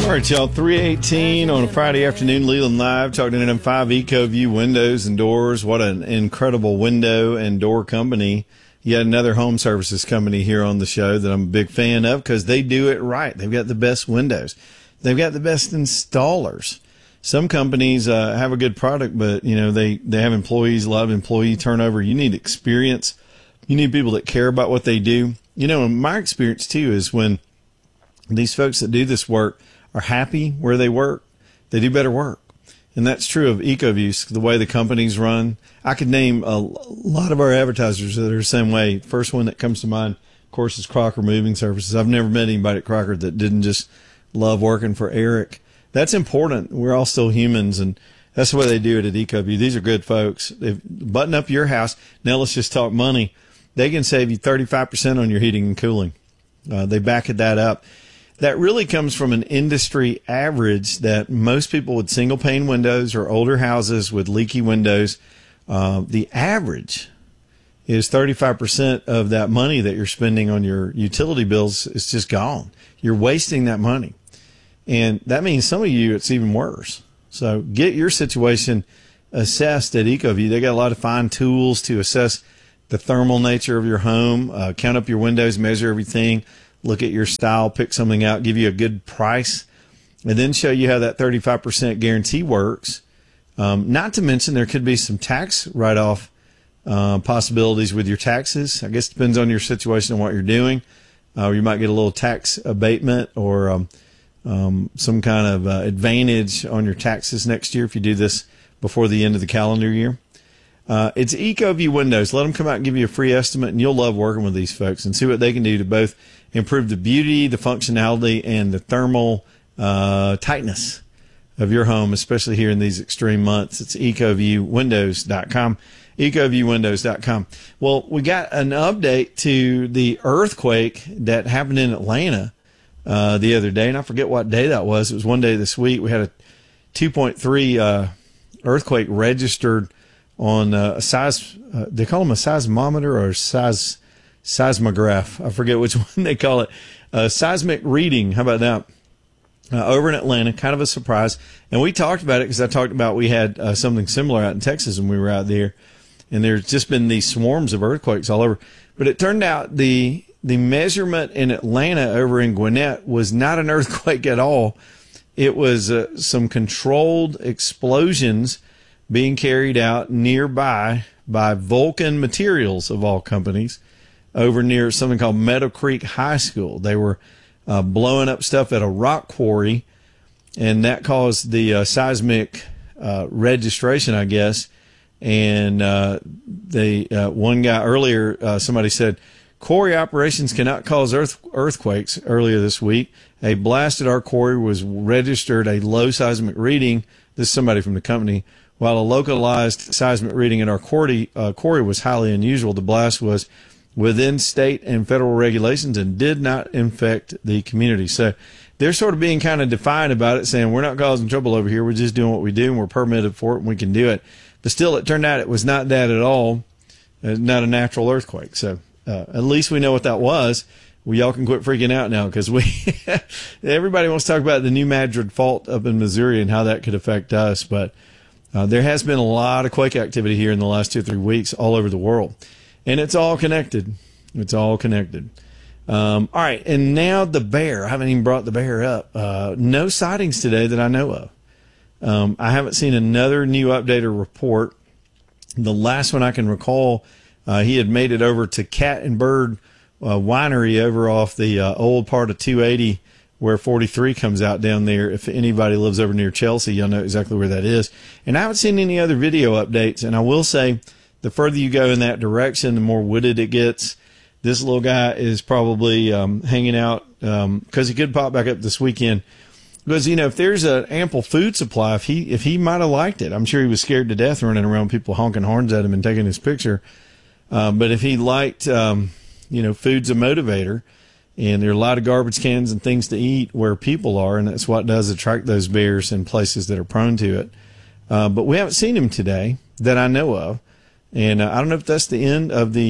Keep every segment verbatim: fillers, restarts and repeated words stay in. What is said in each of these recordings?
All right, y'all, three eighteen on a Friday afternoon, Leland Live, talking to M five EcoView Windows and Doors. What an incredible window and door company. Yet another home services company here on the show that I'm a big fan of because they do it right. They've got the best windows. They've got the best installers. Some companies uh, have a good product, but, you know, they, they have employees, a lot of employee turnover. You need experience. You need people that care about what they do. You know, my experience, too, is when these folks that do this work are happy where they work, they do better work. And that's true of EcoView, the way the companies run. I could name a lot of our advertisers that are the same way. First one that comes to mind, of course, is Crocker Moving Services. I've never met anybody at Crocker that didn't just love working for Eric. That's important. We're all still humans, and that's the way they do it at EcoView. These are good folks. They button up your house. Now let's just talk money. They can save you thirty-five percent on your heating and cooling. Uh, they back that up. That really comes from an industry average that most people with single pane windows or older houses with leaky windows, uh, the average is thirty-five percent of that money that you're spending on your utility bills is just gone. You're wasting that money. And that means some of you, it's even worse. So get your situation assessed at EcoView. They got a lot of fine tools to assess the thermal nature of your home, uh, count up your windows, measure everything, look at your style, pick something out, give you a good price, and then show you how that thirty-five percent guarantee works. Um, not to mention there could be some tax write-off uh, possibilities with your taxes. I guess it depends on your situation and what you're doing. Uh, you might get a little tax abatement or um, um, some kind of uh, advantage on your taxes next year if you do this before the end of the calendar year. Uh, it's EcoView Windows. Let them come out and give you a free estimate, and you'll love working with these folks and see what they can do to both improve the beauty, the functionality, and the thermal uh, tightness of your home, especially here in these extreme months. It's ecoview windows dot com, ecoview windows dot com. Well, we got an update to the earthquake that happened in Atlanta uh, the other day, and I forget what day that was. It was one day this week. We had a two point three uh, earthquake registered on uh, a size, uh, they call them a seismometer or size, seismograph. I forget which one they call it. Uh, seismic reading. How about that? Uh, over in Atlanta, kind of a surprise. And we talked about it because I talked about we had uh, something similar out in Texas when we were out there. And there's just been these swarms of earthquakes all over. But it turned out the the measurement in Atlanta over in Gwinnett was not an earthquake at all. It was uh, some controlled explosions being carried out nearby by Vulcan Materials, of all companies, over near something called Meadow Creek High School. They were uh, blowing up stuff at a rock quarry, and that caused the uh, seismic uh, registration, I guess. And uh, they, uh, one guy earlier, uh, somebody said, quarry operations cannot cause earth, earthquakes. Earlier this week, a blast at our quarry was registered a low seismic reading. This is somebody from the company. While a localized seismic reading in our quarry, uh, quarry was highly unusual, the blast was within state and federal regulations and did not infect the community. So they're sort of being kind of defiant about it, saying we're not causing trouble over here. We're just doing what we do, and we're permitted for it, and we can do it. But still, it turned out it was not that at all, uh, not a natural earthquake. So uh, at least we know what that was. Well, y'all can quit freaking out now because we everybody wants to talk about the New Madrid fault up in Missouri and how that could affect us, but Uh, there has been a lot of quake activity here in the last two or three weeks all over the world. And it's all connected. It's all connected. Um, all right, and now the bear. I haven't even brought the bear up. Uh, no sightings today that I know of. Um, I haven't seen another new updated report. The last one I can recall, uh, he had made it over to Cat and Bird uh, Winery over off the uh, old part of two eighty where forty-three comes out down there. If anybody lives over near Chelsea, you'll know exactly where that is. And I haven't seen any other video updates. And I will say, the further you go in that direction, the more wooded it gets. This little guy is probably um, hanging out because um, he could pop back up this weekend. Because, you know, if there's an ample food supply, if he if he might have liked it, I'm sure he was scared to death running around, people honking horns at him and taking his picture. Um, but if he liked, um, you know, food's a motivator. And there are a lot of garbage cans and things to eat where people are, and that's what does attract those bears in places that are prone to it. Uh, but we haven't seen him today that I know of. And uh, I don't know if that's the end of the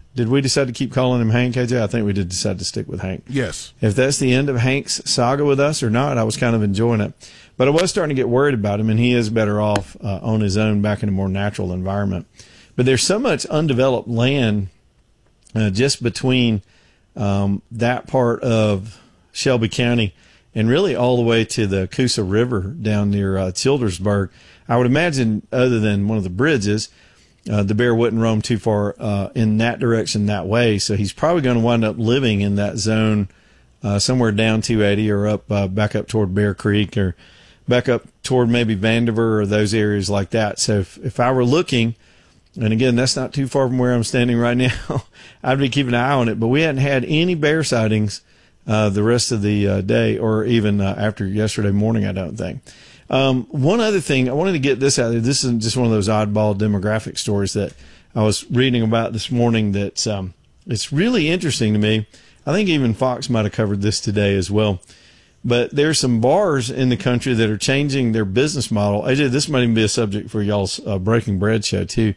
Did we decide to keep calling him Hank, A J? I think we did decide to stick with Hank. Yes. If that's the end of Hank's saga with us or not, I was kind of enjoying it. But I was starting to get worried about him, and he is better off uh, on his own back in a more natural environment. But there's so much undeveloped land uh, just between um, that part of Shelby County and really all the way to the Coosa River down near uh, Childersburg. I would imagine, other than one of the bridges, uh, the bear wouldn't roam too far uh, in that direction that way. So he's probably going to wind up living in that zone uh, somewhere down two eighty or up uh, back up toward Bear Creek or back up toward maybe Vandiver or those areas like that. So if, if I were looking, and again, that's not too far from where I'm standing right now, I'd be keeping an eye on it. But we hadn't had any bear sightings uh, the rest of the uh, day or even uh, after yesterday morning, I don't think. Um, one other thing, I wanted to get this out there. This is just one of those oddball demographic stories that I was reading about this morning that's um, it's really interesting to me. I think even Fox might have covered this today as well. But there's some bars in the country that are changing their business model. A J, this might even be a subject for y'all's uh, Breaking Bread show too.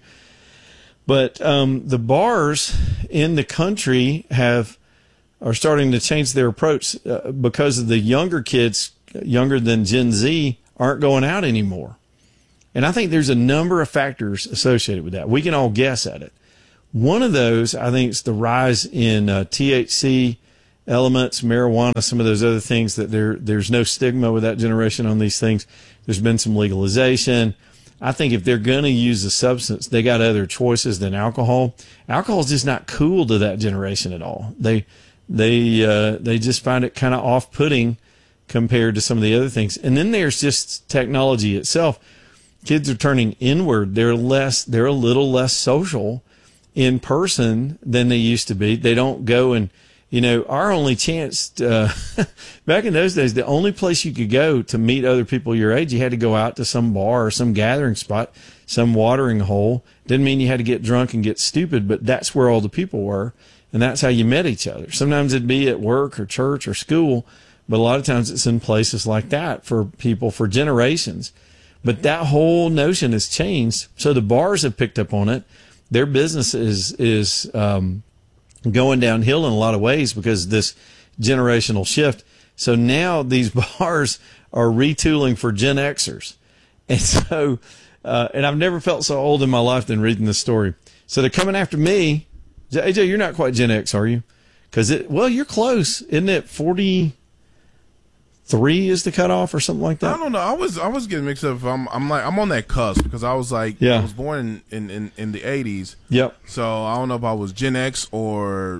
But um, the bars in the country have are starting to change their approach uh, because of the younger kids, younger than Gen Z, aren't going out anymore. And I think there's a number of factors associated with that. We can all guess at it. One of those, I think, is the rise in uh, T H C elements, marijuana, some of those other things that there there's no stigma with that generation on these things. There's been some legalization. I think if they're going to use a substance, they got other choices than alcohol. Alcohol is just not cool to that generation at all. They they uh, they just find it kind of off-putting compared to some of the other things. And then there's just technology itself. Kids are turning inward. They're less, they're a little less social in person than they used to be. They don't go and, you know, our only chance, to, uh, back in those days, the only place you could go to meet other people your age, you had to go out to some bar or some gathering spot, some watering hole. Didn't mean you had to get drunk and get stupid, but that's where all the people were. And that's how you met each other. Sometimes it'd be at work or church or school, but a lot of times it's in places like that for people for generations. But that whole notion has changed. So the bars have picked up on it. Their business is, is, um, going downhill in a lot of ways because of this generational shift. So now these bars are retooling for Gen Xers. And so, uh, and I've never felt so old in my life than reading this story. So they're coming after me. A J, you're not quite Gen X, are you? Because it, well, you're close. Isn't it forty-three is the cutoff or something like that? I don't know. I was I was getting mixed up. I'm I'm like I'm on that cusp because I was like yeah. I was born in, in, in, in the eighties. Yep. So I don't know if I was Gen X or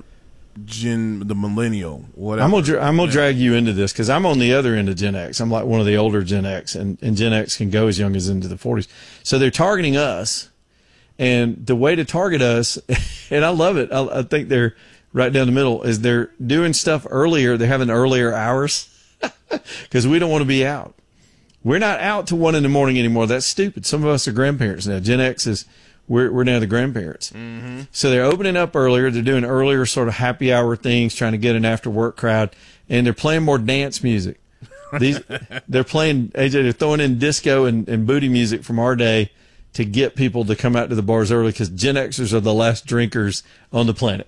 Gen the millennial. Whatever. I'm gonna I'm gonna yeah. drag you into this because I'm on the other end of Gen X. I'm like one of the older Gen X, and, and Gen X can go as young as into the forties. So they're targeting us, and the way to target us, and I love it. I, I think they're right down the middle. Is they're doing stuff earlier. They're having earlier hours. Because we don't want to be out. We're not out to one in the morning anymore. That's stupid. Some of us are grandparents now. Gen X is, we're, we're now the grandparents. Mm-hmm. So they're opening up earlier. They're doing earlier sort of happy hour things, trying to get an after work crowd. And they're playing more dance music. These, they're playing, A J, they're throwing in disco and, and booty music from our day to get people to come out to the bars early because Gen Xers are the last drinkers on the planet.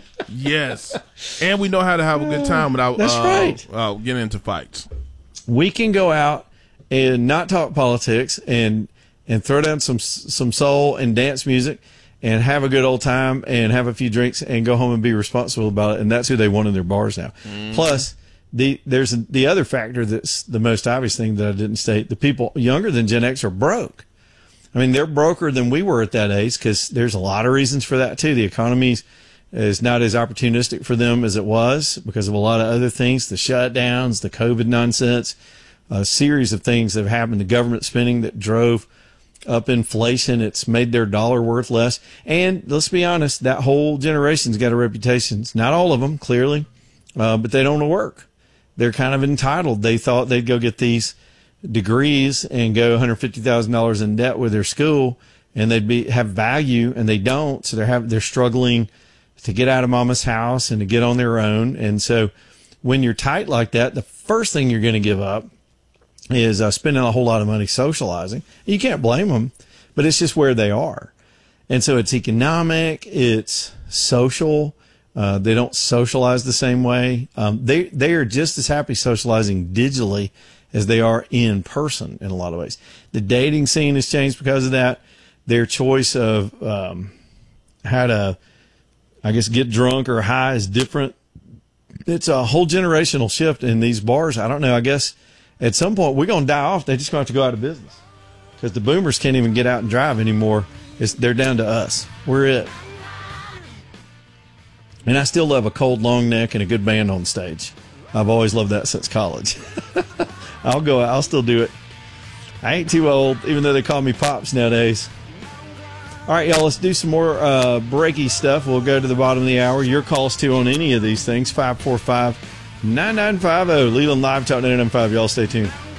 Yes, and we know how to have a good time without That's uh, right. uh, getting into fights. We can go out and not talk politics and and throw down some some soul and dance music and have a good old time and have a few drinks and go home and be responsible about it. And that's who they want in their bars now. Mm-hmm. Plus, the there's the other factor that's the most obvious thing that I didn't state. The people younger than Gen X are broke. I mean, they're broker than we were at that age because there's a lot of reasons for that too. The economy's is not as opportunistic for them as it was because of a lot of other things, the shutdowns, the COVID nonsense, a series of things that have happened, the government spending that drove up inflation. It's made their dollar worth less. And let's be honest, that whole generation's got a reputation. It's not all of them, clearly, uh, but they don't want to work. They're kind of entitled. They thought they'd go get these degrees and go one hundred fifty thousand dollars in debt with their school and they'd be have value, and they don't. So they're have, they're struggling to get out of mama's house and to get on their own. And so when you're tight like that, the first thing you're going to give up is uh, spending a whole lot of money socializing. You can't blame them, but it's just where they are. And so it's economic, it's social. Uh, they don't socialize the same way. Um, they they are just as happy socializing digitally as they are in person in a lot of ways. The dating scene has changed because of that. Their choice of um, how to, I guess, get drunk or high is different. It's a whole generational shift in these bars. I don't know. I guess at some point we're going to die off. They're just going to have to go out of business because the boomers can't even get out and drive anymore. It's, they're down to us. We're it. And I still love a cold long neck and a good band on stage. I've always loved that since college. I'll go. I'll still do it. I ain't too old, even though they call me Pops nowadays. All right, y'all, let's do some more uh, breaky stuff. We'll go to the bottom of the hour. Your calls, too, on any of these things, five four five, nine nine five zero. Leland Live, Talk nine nine five. Y'all stay tuned.